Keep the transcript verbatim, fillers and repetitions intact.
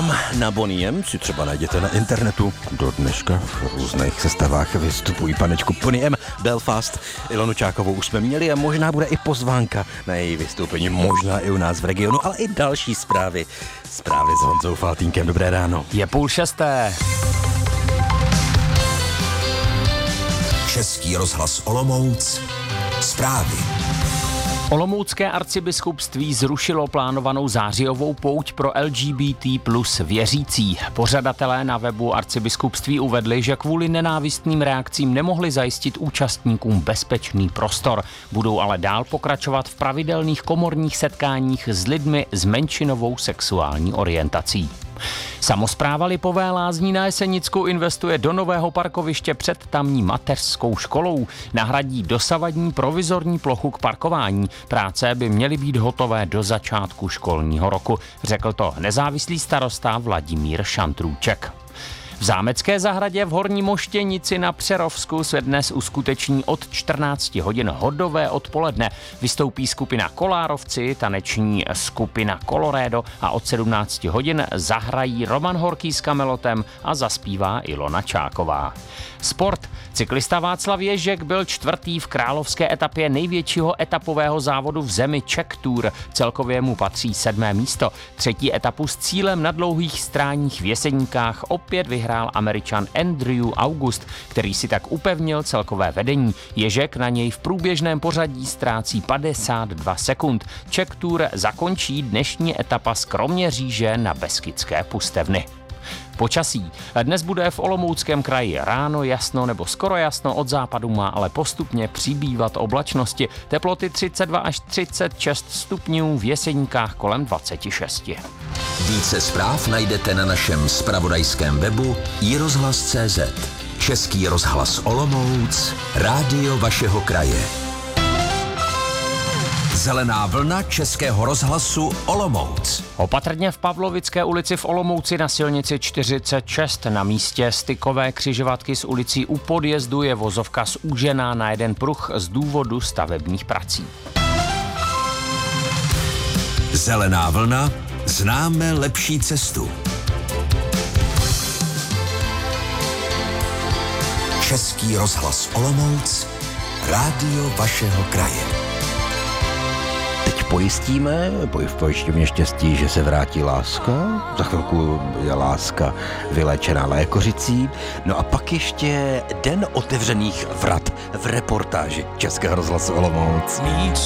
Program na Boniem si třeba najděte na internetu. Do dneška v různých sestavách vystupují panečku Boney M. Belfast. Ilonu Čákovou už jsme měli a možná bude i pozvánka na její vystoupení. Možná i u nás v regionu, ale i další zprávy. Zprávy s Honzou Faltínkem. Dobré ráno. Je půl šesté. Český rozhlas Olomouc. Zprávy. Olomoucké arcibiskupství zrušilo plánovanou zářijovou pouť pro L G B T plus věřící. Pořadatelé na webu arcibiskupství uvedli, že kvůli nenávistným reakcím nemohli zajistit účastníkům bezpečný prostor. Budou ale dál pokračovat v pravidelných komorních setkáních s lidmi s menšinovou sexuální orientací. Samospráva Lipové Lázní na Jesenicku investuje do nového parkoviště před tamní mateřskou školou. Nahradí dosavadní provizorní plochu k parkování. Práce by měly být hotové do začátku školního roku, řekl to nezávislý starosta Vladimír Šantrůček. V Zámecké zahradě v Horní Moštěnici na Přerovsku se dnes uskuteční od čtrnácti hodin hodové odpoledne. Vystoupí skupina Kolárovci, taneční skupina Kolorédo a od sedmnácti hodin zahrají Roman Horký s Kamelotem a zaspívá Ilona Čáková. Sport. Cyklista Václav Ježek byl čtvrtý v královské etapě největšího etapového závodu v zemi Czech Tour. Celkově mu patří sedmé místo. Třetí etapu s cílem na dlouhých stráních v Jeseníkách opět vyhrál Američan Andrew August, který si tak upevnil celkové vedení. Ježek na něj v průběžném pořadí ztrácí padesát dva sekund. Czech Tour zakončí dnešní etapa z Kroměříže na Beskydské pustevny. Počasí. Dnes bude v Olomouckém kraji ráno jasno nebo skoro jasno, od západu má ale postupně přibývat oblačnosti. Teploty třicet dva až třicet šest stupňů, v Jeseníkách kolem dvacet šest. Více zpráv najdete na našem zpravodajském webu i rozhlas tečka cé zet. Český rozhlas Olomouc, rádio vašeho kraje. Zelená vlna Českého rozhlasu Olomouc. Opatrně v Pavlovické ulici v Olomouci na silnici čtyřicet šest na místě stykové křižovatky s ulicí u podjezdu je vozovka zúžená na jeden pruh z důvodu stavebních prací. Zelená vlna, známe lepší cestu. Český rozhlas Olomouc, rádio vašeho kraje. Teď pojistíme, v pojišťovně štěstí, že se vrátí láska. Za chvilku je láska vyléčená lékořicí. No a pak ještě den otevřených vrat v reportáži Českého rozhlasu Olomouc.